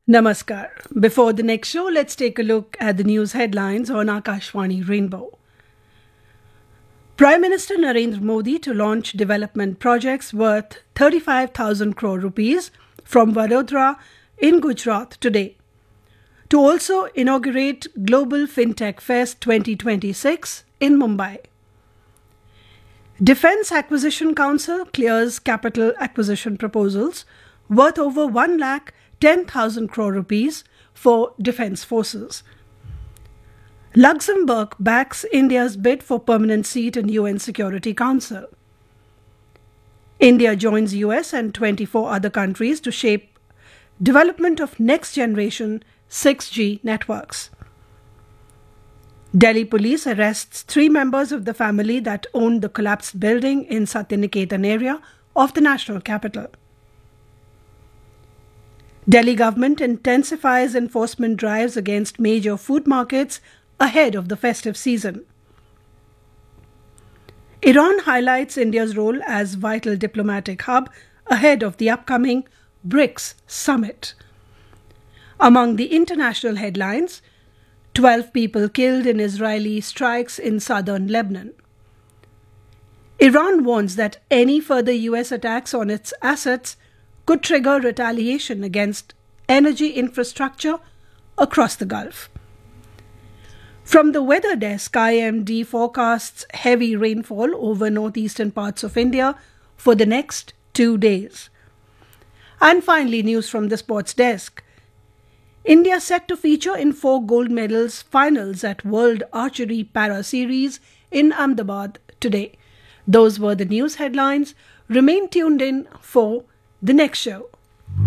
Namaskar. Before the next show, let's take a look at the news headlines on Akashvani Rainbow. Prime Minister Narendra Modi to launch development projects worth 35,000 crore rupees from Vadodara in Gujarat today. To also inaugurate Global FinTech Fest 2026 in Mumbai. Defence Acquisition Council clears capital acquisition proposals worth over 1,10,000 crore rupees for defence forces. Luxembourg backs India's bid for permanent seat in UN Security Council. India joins US and 24 other countries to shape development of next-generation 6G networks. Delhi police arrests 3 members of the family that owned the collapsed building in Satyaniketan area of the national capital. Delhi government intensifies enforcement drives against major food markets ahead of the festive season. Iran highlights India's role as vital diplomatic hub ahead of the upcoming BRICS summit. Among the international headlines, 12 people killed in Israeli strikes in southern Lebanon. Iran warns that any further US attacks on its assets could trigger retaliation against energy infrastructure across the Gulf. From the weather desk, IMD forecasts heavy rainfall over northeastern parts of India for the next 2 days. And finally, news from the sports desk. India set to feature in 4 gold medals finals at World Archery Para Series in Ahmedabad today. Those were the news headlines. Remain tuned in for the next show.